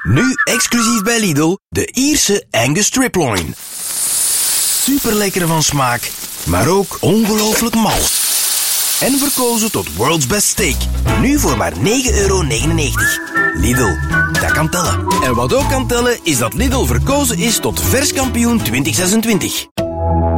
Nu exclusief bij Lidl, de Ierse Angus Striploin. Super lekker van smaak, maar ook ongelooflijk mals. En verkozen tot World's Best Steak. Nu voor maar €9,99. Lidl, dat kan tellen. En wat ook kan tellen is dat Lidl verkozen is tot verskampioen 2026.